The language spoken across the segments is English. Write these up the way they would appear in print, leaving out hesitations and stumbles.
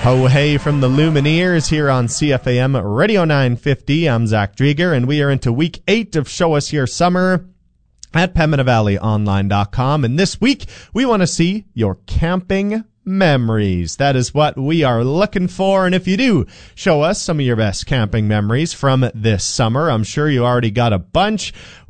Ho hey from the Lumineers here on CFAM Radio 950. I'm Zach Drieger, and we are into week 8 of Show Us Your Summer at PembinaValleyOnline.com. And this week, we want to see your camping memories. That is what we are looking for. And if you do show us some of your best camping memories from this summer, I'm sure you already got a bunch.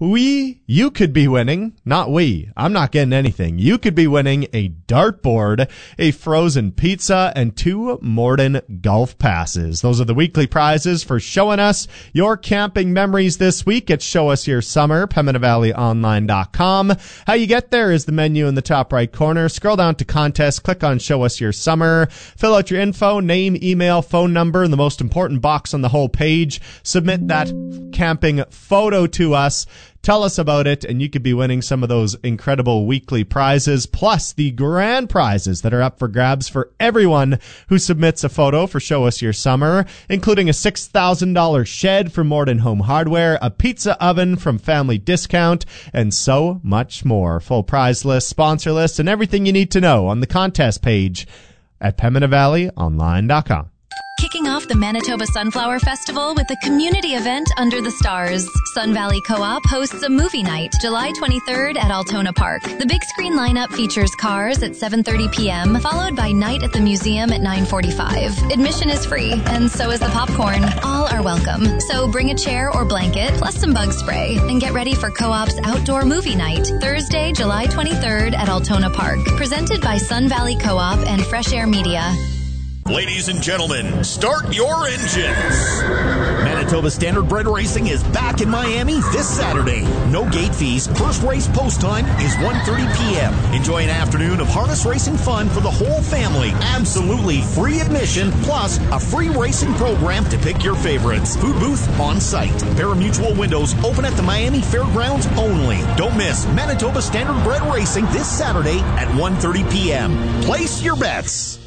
You could be winning, not we. I'm not getting anything. You could be winning a dartboard, a frozen pizza, and 2 Morden golf passes. Those are the weekly prizes for showing us your camping memories this week at Show Us Your Summer, PembinaValleyOnline.com. How you get there is the menu in the top right corner. Scroll down to contest, click on Show Us Your Summer, fill out your info, name, email, phone number, and the most important box on the whole page. Submit that camping photo to us. Tell us about it, and you could be winning some of those incredible weekly prizes, plus the grand prizes that are up for grabs for everyone who submits a photo for Show Us Your Summer, including a $6,000 shed from Morden Home Hardware, a pizza oven from Family Discount, and so much more. Full prize list, sponsor list, and everything you need to know on the contest page at PembinaValleyOnline.com. Kicking off the Manitoba Sunflower Festival with a community event under the stars. Sun Valley Co-op hosts a movie night July 23rd at Altona Park. The big screen lineup features Cars at 7:30 p.m., followed by Night at the Museum at 9:45. Admission is free, and so is the popcorn. All are welcome. So bring a chair or blanket, plus some bug spray, and get ready for Co-op's outdoor movie night, Thursday, July 23rd at Altona Park. Presented by Sun Valley Co-op and Fresh Air Media. Ladies and gentlemen, start your engines. Manitoba Standardbred Racing is back in Miami this Saturday. No gate fees. First race post time is 1:30 p.m. Enjoy an afternoon of harness racing fun for the whole family. Absolutely free admission, plus a free racing program to pick your favorites. Food booth on site. Parimutuel windows open at the Miami Fairgrounds only. Don't miss Manitoba Standardbred Racing this Saturday at 1:30 p.m. Place your bets.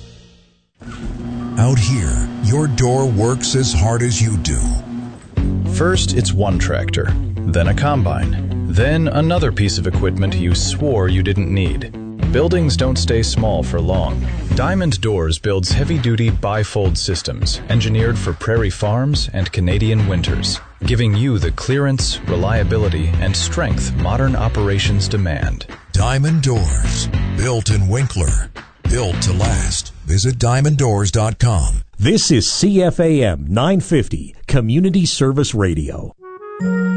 Out here, your door works as hard as you do. First, it's one tractor, then a combine, then another piece of equipment you swore you didn't need. Buildings don't stay small for long. Diamond Doors builds heavy-duty bifold systems engineered for prairie farms and Canadian winters, giving you the clearance, reliability, and strength modern operations demand. Diamond Doors, built in Winkler, built to last. Visit diamonddoors.com. This is CFAM 950, Community Service Radio.